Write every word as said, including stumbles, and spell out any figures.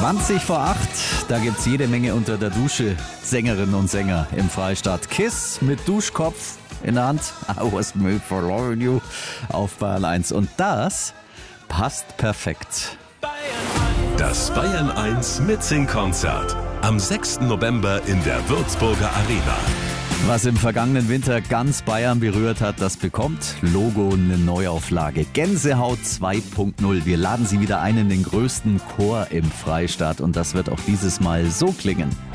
zwanzig vor acht, da gibt's jede Menge unter der Dusche Sängerinnen und Sänger im Freistaat. Kiss mit Duschkopf in der Hand, I was made for loving you auf Bayern eins. Und das passt perfekt. Das Bayern eins Mitsing-Konzert am sechsten November in der Würzburger Arena. Was im vergangenen Winter ganz Bayern berührt hat, das bekommt Logo eine Neuauflage. Gänsehaut zwei Punkt null. Wir laden Sie wieder ein in den größten Chor im Freistaat und das wird auch dieses Mal so klingen.